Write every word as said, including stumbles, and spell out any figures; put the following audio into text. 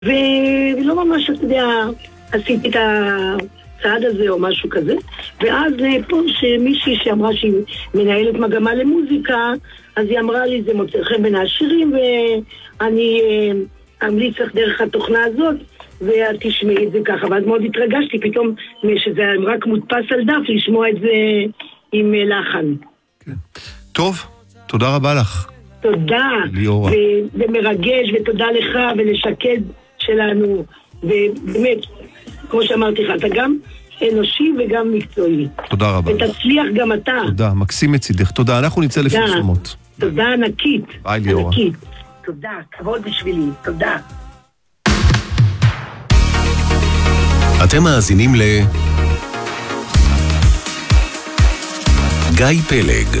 ולא ממש, אתה יודע, עשיתי את הצעד הזה או משהו כזה. ואז פה שמישהי שאמרה שהיא מנהלת מגמה למוזיקה, אז היא אמרה לי, זה מוצא חן בין השירים, ואני אמליץ לך דרך התוכנה הזאת, ואת תשמעי את זה ככה. ואז מאוד התרגשתי פתאום, שזה רק מודפס על דף, לשמוע את זה עם לחן. כן. טוב, תודה רבה לך. תודה, ומרגש, ותודה לך ולשקד שלנו, ובאמת, כמו שאמרתי לך, אתה גם אנושי וגם מקצועי. תודה רבה. ותצליח גם אתה. תודה, מקסים מצידך. תודה, אנחנו נצא לפרסומות. תודה ענקית. ביי ליאורה. ענקית. תודה, כבוד בשבילי, תודה. אתם מאזינים ל... גיא פלג